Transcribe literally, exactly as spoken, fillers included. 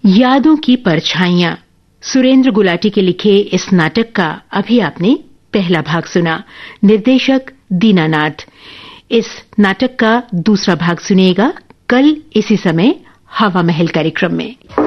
यादों की परछाइयां, सुरेंद्र गुलाटी के लिखे इस नाटक का अभी आपने पहला भाग सुना। निर्देशक दीनानाथ। इस नाटक का दूसरा भाग सुनिएगा कल इसी समय हवा महल कार्यक्रम में।